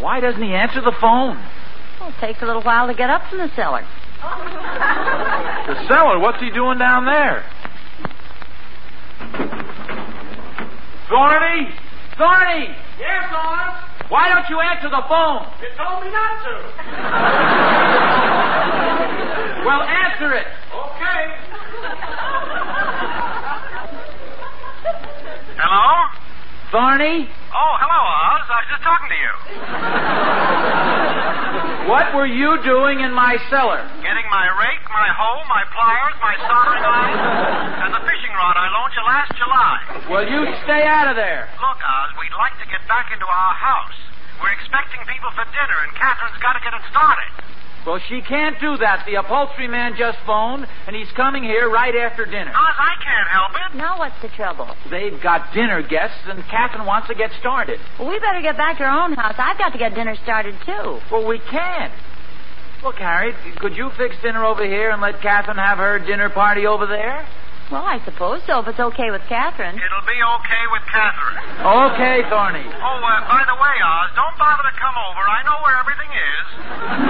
Why doesn't he answer the phone? Well, it takes a little while to get up from the cellar. The cellar? What's he doing down there? Thorny? Thorny! Yes, Oz? Why don't you answer the phone? You told me not to. Well, answer it. Okay. Hello? Thorny? Oh, hello, Oz. I was just talking to you. What were you doing in my cellar? Getting my rake, my hoe, my pliers, my soldering iron, and the fishing rod I loaned you last July. Well, you stay out of there. Look, Oz, we'd like to get back into our house. We're expecting people for dinner, and Catherine's got to get it started. Well, she can't do that. The upholstery man just phoned, and he's coming here right after dinner. Oz, I can't help it. Now what's the trouble? They've got dinner guests, and Catherine wants to get started. Well, we better get back to our own house. I've got to get dinner started, too. Well, we can't. Look, Harriet, could you fix dinner over here and let Catherine have her dinner party over there? Well, I suppose so, if it's okay with Catherine. It'll be okay with Catherine. Okay, Thorny. Oh, by the way, Oz, don't bother to come over. I know where everything is.